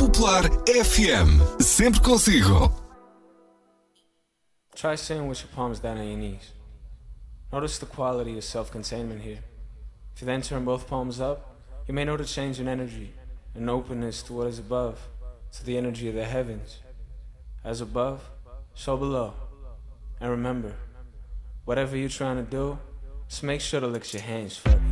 Popular FM. Sempre consigo. Try sitting with your palms down on your knees. Notice the quality of self-containment here. If you then turn both palms up, you may notice change in energy, an openness to what is above, to the energy of the heavens. As above, so below. And remember, whatever you're trying to do, just make sure to lick your hands first.